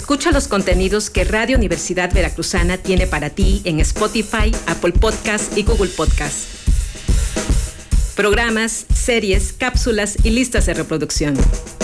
Escucha los contenidos que Radio Universidad Veracruzana tiene para ti en Spotify, Apple Podcast y Google Podcast. Programas, series, cápsulas y listas de reproducción.